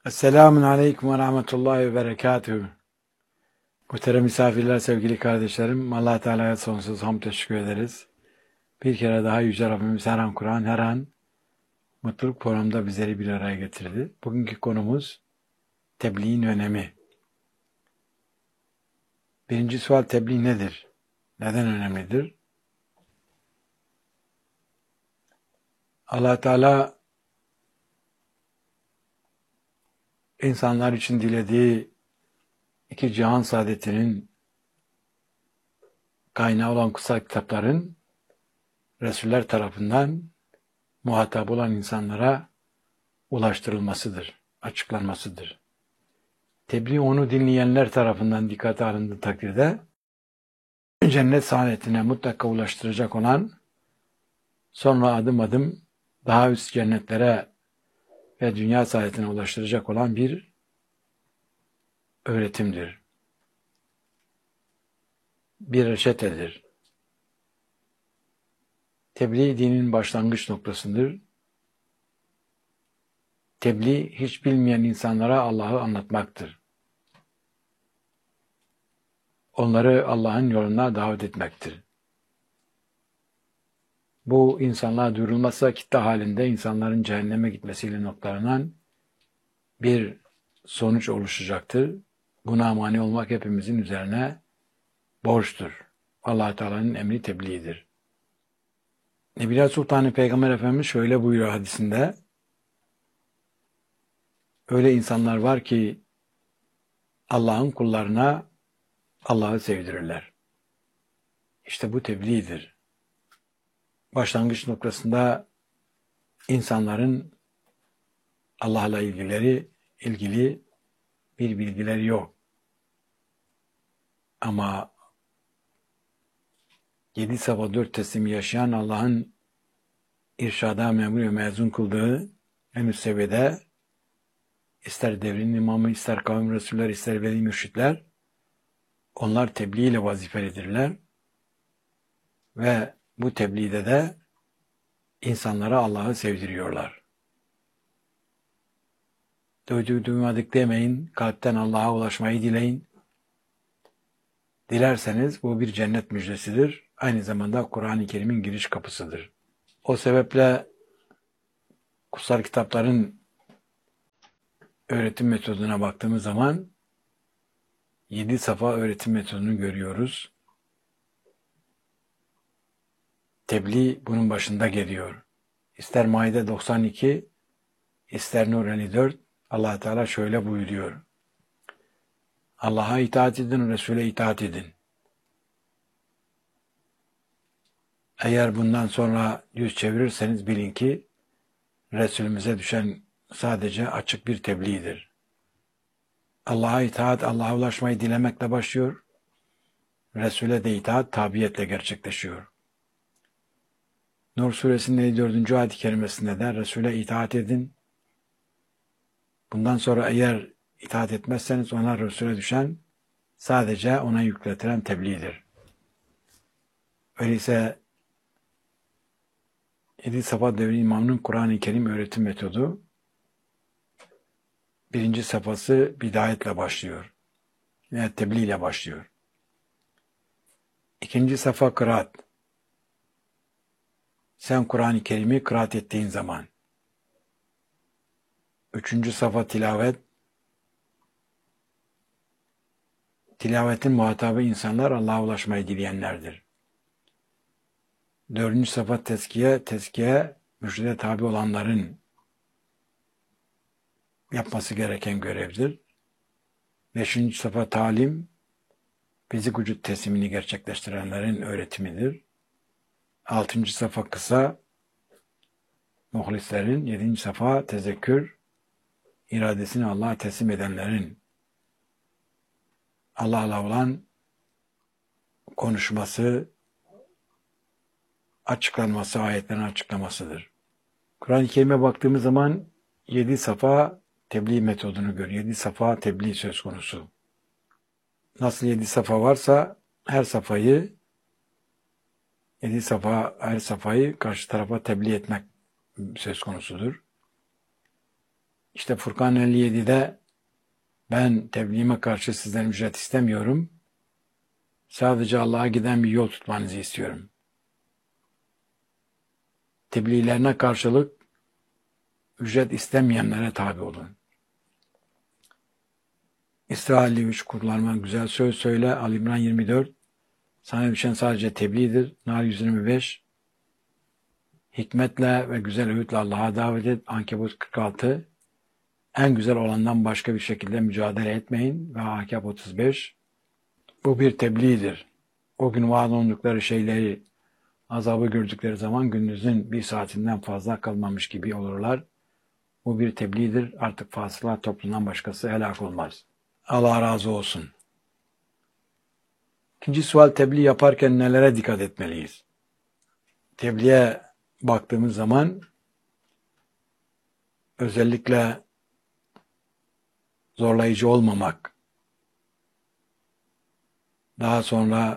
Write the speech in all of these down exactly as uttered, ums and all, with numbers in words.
Esselamun Aleyküm ve Rahmetullahi ve Berekatühü. Muhterem misafirler, sevgili kardeşlerim, Allah Teala'ya sonsuz hamd teşekkür ederiz. Bir kere daha Yüce Rabbimiz her an Kur'an, her an mutluluk programında bizleri bir araya getirdi. Bugünkü konumuz tebliğin önemi. Birinci sual, tebliğ nedir? Neden önemlidir? Allah Teala insanlar için dilediği iki cihan saadetinin kaynağı olan kutsal kitapların Resuller tarafından muhatap olan insanlara ulaştırılmasıdır, açıklanmasıdır. Tebliğ onu dinleyenler tarafından dikkate alındığı takdirde cennet saadetine mutlaka ulaştıracak olan, sonra adım adım daha üst cennetlere ve dünya saadetine ulaştıracak olan bir öğretimdir. Bir reçetedir. Tebliğ dinin başlangıç noktasıdır. Tebliğ hiç bilmeyen insanlara Allah'ı anlatmaktır. Onları Allah'ın yoluna davet etmektir. Bu insanlığa duyurulmazsa kitle halinde insanların cehenneme gitmesiyle noktalanan bir sonuç oluşacaktır. Buna mani olmak hepimizin üzerine borçtur. Allah Teala'nın emri tebliğidir. Nebiler Sultanı Peygamber Efendimiz şöyle buyuruyor hadisinde: öyle insanlar var ki Allah'ın kullarına Allah'ı sevdirirler. İşte bu tebliğdir. Başlangıç noktasında insanların Allah'la ilgileri, ilgili bir bilgileri yok. Ama yedi sabah dört teslimi yaşayan, Allah'ın irşada memur ve mezun kıldığı en üst seviyede, ister devrin imamı, ister kavim resuller, ister veli mürşitler, onlar tebliğ ile vazifelidirler. Ve bu tebliğde de insanlara Allah'ı sevdiriyorlar. Duyduk duymadık demeyin, kalpten Allah'a ulaşmayı dileyin. Dilerseniz bu bir cennet müjdesidir. Aynı zamanda Kur'an-ı Kerim'in giriş kapısıdır. O sebeple kutsal kitapların öğretim metoduna baktığımız zaman yedi safa öğretim metodunu görüyoruz. Tebliğ bunun başında geliyor. İster Maide doksan iki, ister Nur elli dört, Allah Teala şöyle buyuruyor: Allah'a itaat edin, Resul'e itaat edin. Eğer bundan sonra yüz çevirirseniz bilin ki Resulümüze düşen sadece açık bir tebliğdir. Allah'a itaat, Allah'a ulaşmayı dilemekle başlıyor. Resul'e de itaat tabiyetle gerçekleşiyor. Nur suresinin elli dördüncü ayet-i kerimesinde de Resul'e itaat edin. Bundan sonra eğer itaat etmezseniz ona, Resul'e düşen sadece ona yükletilen tebliğdir. Öyleyse yedi safa devri imamının Kur'an-ı Kerim öğretim metodu birinci safhası bidayetle başlıyor. Yani tebliğ ile başlıyor. İkinci safa kıraat. Sen Kur'an-ı Kerim'i kıraat ettiğin zaman. Üçüncü safa tilavet. Tilavetin muhatabı insanlar Allah'a ulaşmayı dileyenlerdir. Dördüncü safa tezkiye. Tezkiye, mürşide tabi olanların yapması gereken görevdir. Beşinci safa talim, fizik vücut teslimini gerçekleştirenlerin öğretimidir. Altıncı safa kısa, muhlislerin. Yedinci safa tezekkür, iradesini Allah'a teslim edenlerin Allah'la olan konuşması, açıklanması, ayetlerin açıklamasıdır. Kur'an-ı Kerim'e baktığımız zaman yedi safa tebliğ metodunu görüyor. Yedi safa tebliğ söz konusu. Nasıl yedi safa varsa her safayı yedi safa her safayı karşı tarafa tebliğ etmek söz konusudur. İşte Furkan elli yedide ben tebliğime karşı sizden ücret istemiyorum. Sadece Allah'a giden bir yol tutmanızı istiyorum. Tebliğlerine karşılık ücret istemeyenlere tabi olun. İsrailli üç kullanma güzel söz söyle. Ali İmran yirmi dört. Sana düşen sadece tebliğdir. Nar yüz yirmi beş. Hikmetle ve güzel öğütle Allah'a davet et. Ankebut kırk altı. En güzel olandan başka bir şekilde mücadele etmeyin. Ve Ahkâb otuz beş. Bu bir tebliğdir. O gün vaat olundukları şeyleri, azabı gördükleri zaman gündüzün bir saatinden fazla kalmamış gibi olurlar. Bu bir tebliğdir. Artık fasıla toplumdan başkası helak olmaz. Allah razı olsun. İkinci sual, tebliğ yaparken nelere dikkat etmeliyiz? Tebliğe baktığımız zaman özellikle zorlayıcı olmamak, daha sonra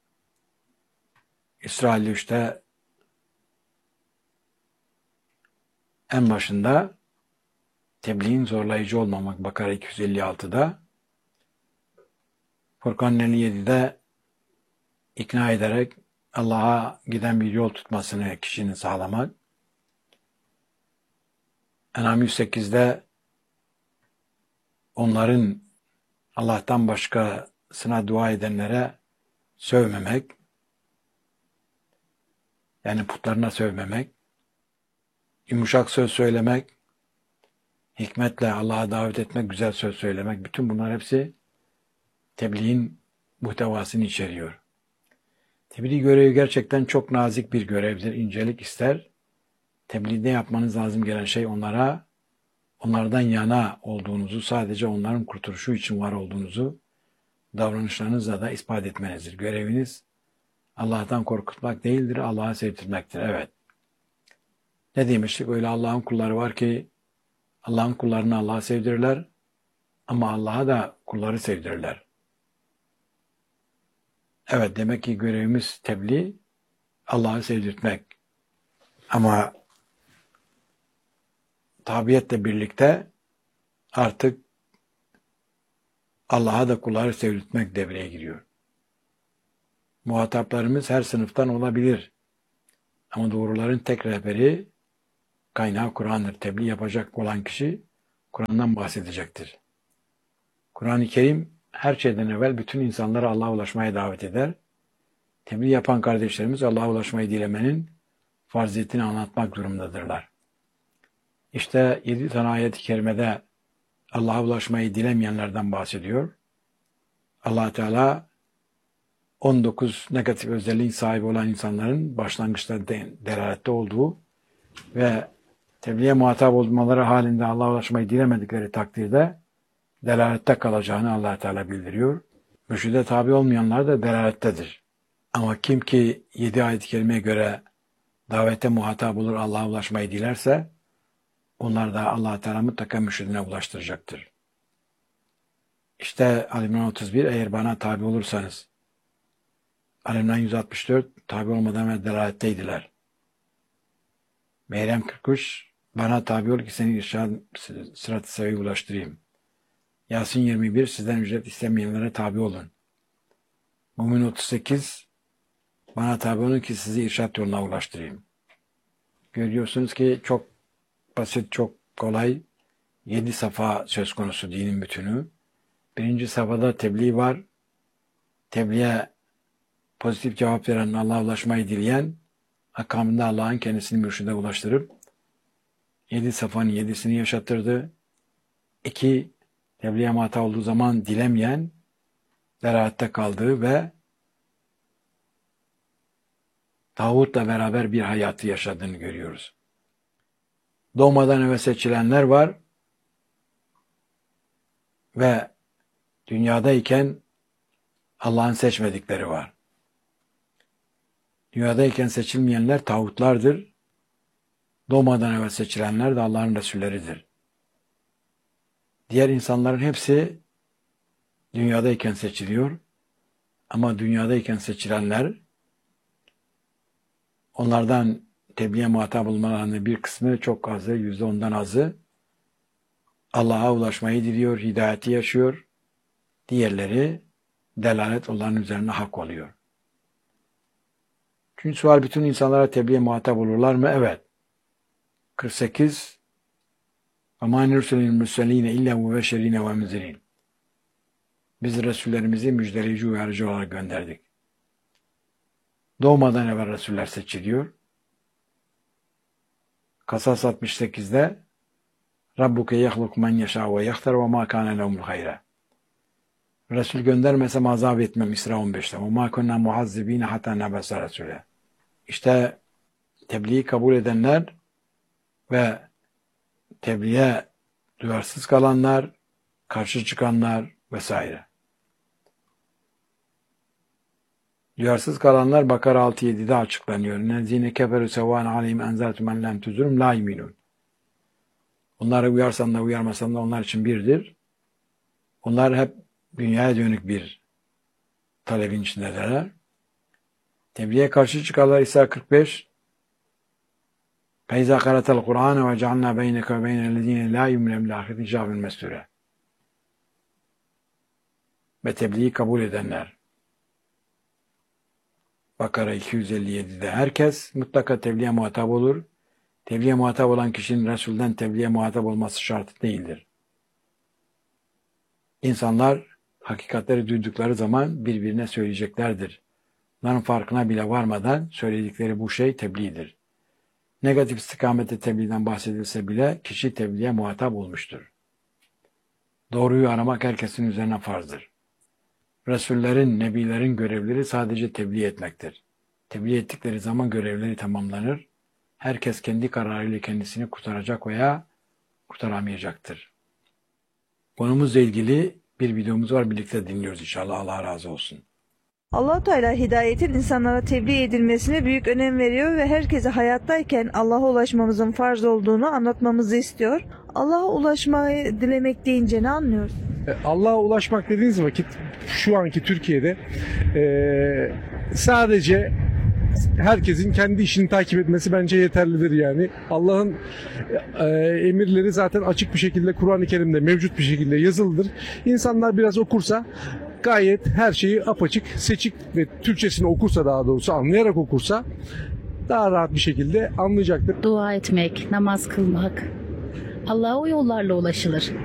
İsrail üçte en başında tebliğin zorlayıcı olmamak, Bakara iki yüz elli altıda, Furkan elli yedide ikna ederek Allah'a giden bir yol tutmasını kişinin sağlamak, En'am yüz sekizde onların Allah'tan başkasına dua edenlere sövmemek, yani putlarına sövmemek, yumuşak söz söylemek, hikmetle Allah'a davet etmek, güzel söz söylemek, bütün bunlar hepsi tebliğin muhtevasını içeriyor. Tebliğ görevi gerçekten çok nazik bir görevdir, incelik ister. Tebliğde yapmanız lazım gelen şey onlara, onlardan yana olduğunuzu, sadece onların kurtuluşu için var olduğunuzu davranışlarınızla da ispat etmenizdir. Göreviniz Allah'tan korkutmak değildir, Allah'a sevdirmektir. Evet. Ne demiştik? Öyle Allah'ın kulları var ki Allah'ın kullarını Allah'a sevdirirler ama Allah'a da kulları sevdirirler. Evet, demek ki görevimiz tebliğ, Allah'ı sevdirtmek. Ama tabiatle birlikte artık Allah'a da kulları sevdirtmek devreye giriyor. Muhataplarımız her sınıftan olabilir. Ama doğruların tek rehberi, kaynağı Kur'an'dır. Tebliğ yapacak olan kişi Kur'an'dan bahsedecektir. Kur'an-ı Kerim her şeyden evvel bütün insanları Allah'a ulaşmaya davet eder. Tebliğ yapan kardeşlerimiz Allah'a ulaşmayı dilemenin farziyetini anlatmak durumundadırlar. İşte yedi tane ayet-i kerimede Allah'a ulaşmayı dilemeyenlerden bahsediyor. Allah Teala on dokuz negatif özelliğin sahibi olan insanların başlangıçta delalette olduğu ve tebliğe muhatap olmaları halinde Allah'a ulaşmayı dilemedikleri takdirde delalette kalacağını Allah Teala bildiriyor. Mürşide tabi olmayanlar da delalettedir. Ama kim ki yedi ayet-i kerimeye göre davete muhatap olur, Allah'a ulaşmayı dilerse onlar da Allah Teala mutlaka mürşidine ulaştıracaktır. İşte Ali İmran otuz bir, eğer bana tabi olursanız, Ali İmran yüz altmış dört, tabi olmadan ve delaletteydiler. Meryem kırk üç, bana tabi ol ki seni irşad sırat-ı seviye ulaştırayım. Yasin yirmi bir, sizden ücret istemeyenlere tabi olun. Mümin otuz sekiz, bana tabi olun ki sizi irşad yoluna ulaştırayım. Görüyorsunuz ki çok basit, çok kolay, yedi safa söz konusu dinin bütünü. Birinci safhada tebliğ var. Tebliğe pozitif cevap veren, Allah'a ulaşmayı dileyen, akamında Allah'ın kendisini mürşide ulaştırıp yedi safhanın yedisini yaşattırdı. İki, tebliğe muhatap olduğu zaman dilemeyen, delalette kaldığı ve tağutla beraber bir hayatı yaşadığını görüyoruz. Doğmadan evvel seçilenler var ve dünyadayken Allah'ın seçmedikleri var. Dünyadayken seçilmeyenler tağutlardır. Doğmadan evvel seçilenler de Allah'ın Resulleridir. Diğer insanların hepsi dünyadayken seçiliyor. Ama dünyadayken seçilenler, onlardan tebliğe muhatap olmalarının bir kısmı, çok azı, yüzde ondan azı, Allah'a ulaşmayı diliyor, hidayeti yaşıyor. Diğerleri delalet onların üzerine hak oluyor. Çünkü sual, bütün insanlara tebliğe muhatap olurlar mı? Evet. kırk sekiz وَمَا نُرْسُلِ الْمُرْسَلِينَ اِلَّا مُبَشِّرِينَ وَمُنْذِرِينَ Biz Resullerimizi müjdeleyici, uyarıcı olarak gönderdik. Doğmadan evvel Resuller seçiliyor. Kasas altmış sekizde Rabbuke yehluk men yeşâ ve yehtar ve mâ kâne lehumul hayre. Resul göndermesem azap etmem. İsra on beşte. وَمَا كُنَّا مُعَذِّب۪ينَ حَتَّى نَبَسَ رَسُولًا İşte tebliği kabul edenler ve tebliğe duyarsız kalanlar, karşı çıkanlar vesaire. Duyarsız kalanlar Bakara altı yedide açıklanıyor. نَزِينَ كَفَرُوا سَوَانَ عَلَيْهِمْ اَنْزَرْتُ مَنْ لَمْ تُزُرُمْ لَا يُمِنُونَ Onlara uyarsan da uyarmasan da onlar için birdir. Onlar hep dünyaya dönük bir talebin içindedirler. Tebliğe karşı çıkarlar İsa kırk beş فَاِذَا قَرَتَ الْقُرْآنَ وَجَعَلْنَا بَيْنَكَ وَبَيْنَ الَّذ۪ينَ لَا يُمْنَمْ لَاخِذِ جَابٍ مَسْتُورًا Ve tebliği kabul edenler. Bakara iki yüz elli yedide herkes mutlaka tebliğe muhatap olur. Tebliğe muhatap olan kişinin Resul'den tebliğe muhatap olması şart değildir. İnsanlar hakikatleri duydukları zaman birbirine söyleyeceklerdir. Bunların farkına bile varmadan söyledikleri bu şey tebliğdir. Negatif istikamette tebliğden bahsedilse bile kişi tebliğe muhatap olmuştur. Doğruyu aramak herkesin üzerine farzdır. Resullerin, nebilerin görevleri sadece tebliğ etmektir. Tebliğ ettikleri zaman görevleri tamamlanır. Herkes kendi kararıyla kendisini kurtaracak veya kurtaramayacaktır. Konumuzla ilgili bir videomuz var. Birlikte dinliyoruz inşallah. Allah razı olsun. Allah-u Teala hidayetin insanlara tebliğ edilmesine büyük önem veriyor ve herkese hayattayken Allah'a ulaşmamızın farz olduğunu anlatmamızı istiyor. Allah'a ulaşmayı dilemek deyince ne anlıyoruz? Allah'a ulaşmak dediğiniz vakit şu anki Türkiye'de e, sadece herkesin kendi işini takip etmesi bence yeterlidir yani. Allah'ın e, emirleri zaten açık bir şekilde Kur'an-ı Kerim'de mevcut bir şekilde yazılıdır. İnsanlar biraz okursa gayet her şeyi apaçık, seçik ve Türkçesini okursa, daha doğrusu anlayarak okursa daha rahat bir şekilde anlayacaktır. Dua etmek, namaz kılmak, Allah'a o yollarla ulaşılır.